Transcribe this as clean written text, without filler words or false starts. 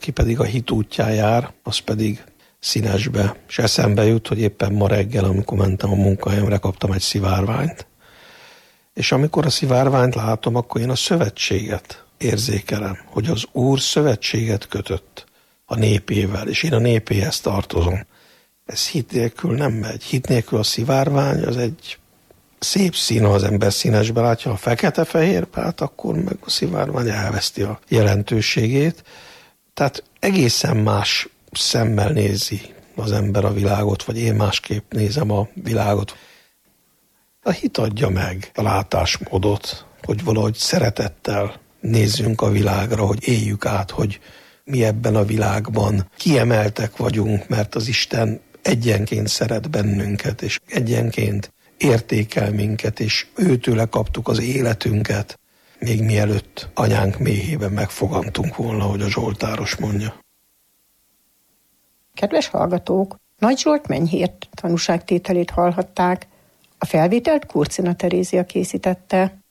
aki pedig a hit útján jár, az pedig színesbe. És eszembe jut, hogy éppen ma reggel, amikor mentem a munkahelyemre, kaptam egy szivárványt. És amikor a szivárványt látom, akkor én a szövetséget érzékelem, hogy az Úr szövetséget kötött a népével, és én a népéhez tartozom. Ez hit nélkül nem megy. Hit nélkül a szivárvány az egy szép szín, ha az ember színesbe látja, a fekete-fehér, hát akkor meg a szivárvány elveszti a jelentőségét. Tehát egészen más szemmel nézi az ember a világot, vagy én másképp nézem a világot. A hit adja meg a látásmódot, hogy valahogy szeretettel nézzünk a világra, hogy éljük át, hogy mi ebben a világban kiemeltek vagyunk, mert az Isten egyenként szeret bennünket, és egyenként értékel minket, és őtőle kaptuk az életünket, még mielőtt anyánk méhében megfogantunk volna, hogy a zsoltáros mondja. Kedves hallgatók, Nagy Zsolt Menyhért tanúságtételét hallhatták. A felvételt Kurcina Terézia készítette.